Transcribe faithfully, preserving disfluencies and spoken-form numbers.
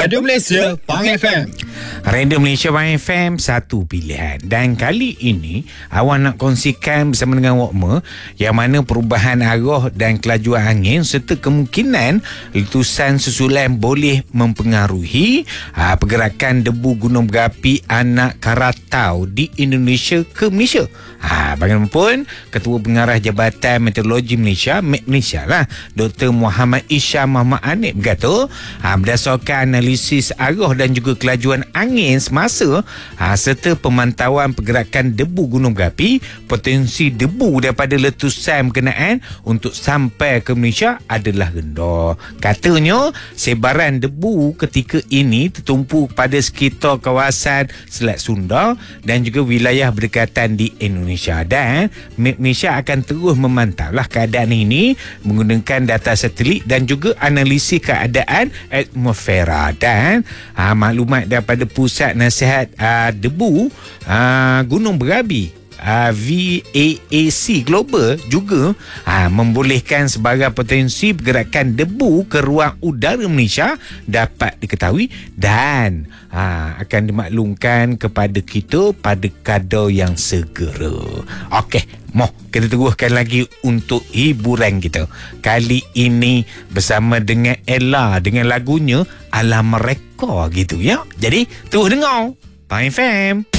Radio Malaysia Pang F M. Radio Malaysia Pang F M, satu pilihan. Dan kali ini awak nak kongsikan bersama dengan Wokma yang mana perubahan arah dan kelajuan angin serta kemungkinan letusan susulan boleh mempengaruhi ha, pergerakan debu gunung berapi anak Krakatau di Indonesia ke Malaysia. Ha, bagaimanapun Ketua Pengarah Jabatan Meteorologi Malaysia, M E T Malaysia lah, Doktor Muhammad Isham Muhammad Anip berkata, ha, berdasarkan analisis arah dan juga kelajuan angin semasa ha, serta pemantauan pergerakan debu gunung berapi, potensi debu daripada letusan berkenaan untuk sampai ke Malaysia adalah rendah. Katanya sebaran debu ketika ini tertumpu pada sekitar kawasan Selat Sunda dan juga wilayah berdekatan di Indonesia. Dan M E T Malaysia akan terus memantau lah keadaan ini menggunakan data satelit dan juga analisis keadaan atmosfera. Dan ha, maklumat daripada Pusat Nasihat ha, Debu ha, Gunung Berapi Uh, V A A C Global juga uh, membolehkan sebarang potensi pergerakan debu ke ruang udara Malaysia dapat diketahui dan uh, akan dimaklumkan kepada kita pada kadar yang segera. Okey, moh kita teruskan lagi untuk hiburan kita. Kali ini bersama dengan Ella dengan lagunya Alam Mereka gitu ya. Jadi terus dengar Pang F M.